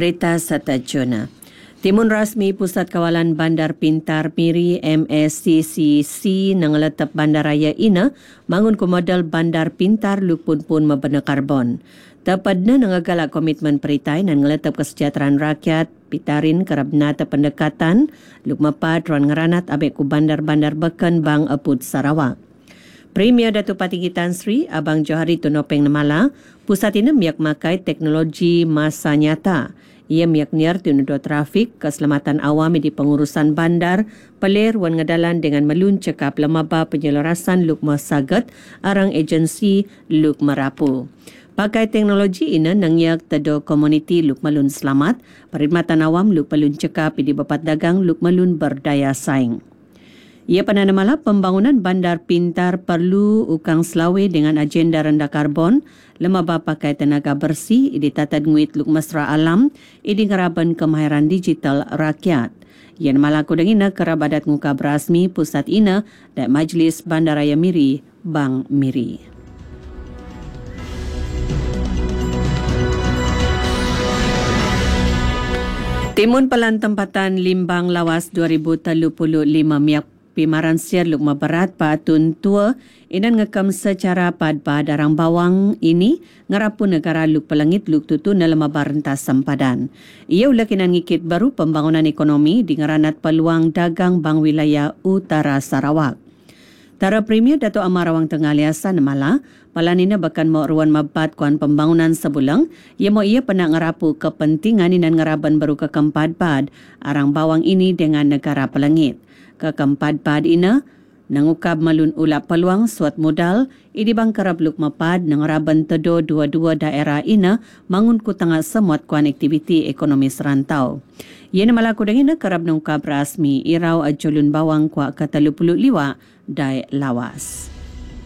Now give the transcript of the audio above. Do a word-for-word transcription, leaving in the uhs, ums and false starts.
Berita Satajuna. Timun rasmi Pusat Kawalan Bandar Pintar Miri M S C C C nangalatap bandaraya ina mangun ko model bandar pintar lupun pun mabena karbon. Tapad na nangagalak komitmen peritay nan ngalatap kesejahteraan rakyat pitarin karabnata pendekatan lukmapad ron ngaranat abek ku bandar-bandar beken bang Apud Sarawak. Premier Datuk Patinggi Tan Sri Abang Johari Tunopeng Namala, pusat ini miak makai teknologi masa nyata. Ia miak niar tinudo trafik, keselamatan awam di pengurusan bandar, pelir wan ngadalan dengan melun cekap lemaba penyelarasan lukma sagat arang agensi lukma rapu. Pakai teknologi ini nangyak tedo komuniti lukmalun selamat, perkhidmatan awam lukmalun cekap di bapat dagang lukmalun berdaya saing. Ia pananamala pembangunan bandar pintar perlu ukang selawe dengan agenda rendah karbon, lemaba pakai tenaga bersih, idi tatad nguit luk mesra alam, idi ngaraban kemahiran digital rakyat. Ia malaku dengina kerabadat nguka berasmi pusat ina dan Majlis Bandaraya Miri, Bang Miri. Timun Pelan Tempatan Limbang Lawas dua ribu tiga puluh lima miak pimaran siar lukma berat patun tua inan ngekam secara pad-pad darang bawang ini ngarapu negara luk pelangit luk tutu na lemaba rentas sempadan. Ia ulakinan ngikit baru pembangunan ekonomi di ngaranat peluang dagang bang wilayah utara Sarawak. Tara Premier Dato' Amar Rawang Tengah Liasan Mala, palanina bahkan mau ruan mabat kuan pembangunan sebulang, ia mau ia pernah ngerapu kepentingan inan ngaraban baru ke kempad-pad arang bawang ini dengan negara pelangit. Kekempad-pad ina nangukab malun ulap peluang suat modal idi bang kerab luk mapad nangaraban tedo dua-dua daerah ina mangun ku tengah semuat kuan aktiviti ekonomi serantau. Ia na malaku dengina kerab nangukab rasmi irau ajulun bawang kuak ke telupuluh liwa dai lawas.